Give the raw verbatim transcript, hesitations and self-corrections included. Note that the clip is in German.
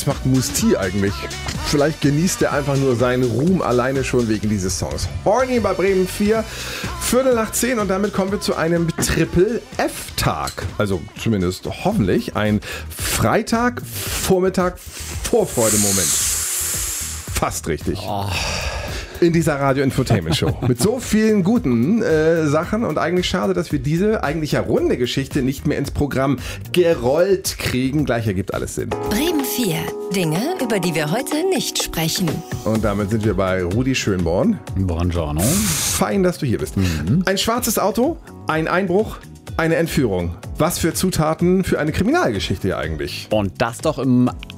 was macht Musti eigentlich? Vielleicht genießt er einfach nur seinen Ruhm alleine schon wegen dieses Songs. Horny bei Bremen vier, Viertel nach zehn und damit kommen wir zu einem Triple-F-Tag. Also zumindest hoffentlich ein Freitag, Vormittag, Vorfreude-Moment. Fast richtig. Oh. In dieser Radio-Infotainment-Show. Mit so vielen guten äh, Sachen und eigentlich schade, dass wir diese eigentlich ja runde Geschichte nicht mehr ins Programm gerollt kriegen. Gleich ergibt alles Sinn. Bremen vier. Dinge, über die wir heute nicht sprechen. Und damit sind wir bei Rudi Schönborn. Buongiorno. Fein, dass du hier bist. Mhm. Ein schwarzes Auto, ein Einbruch, eine Entführung. Was für Zutaten für eine Kriminalgeschichte eigentlich. Und das doch im